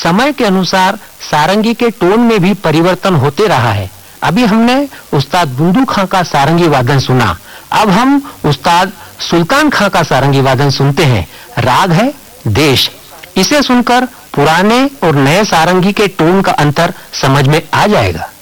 समय के अनुसार सारंगी के टोन में भी परिवर्तन होते रहा है। अभी हमने उस्ताद बुंदू खां का सारंगी वादन सुना, अब हम उस्ताद सुल्तान खां का सारंगी वादन सुनते हैं। राग है देश। इसे सुनकर पुराने और नए सारंगी के टोन का अंतर समझ में आ जाएगा।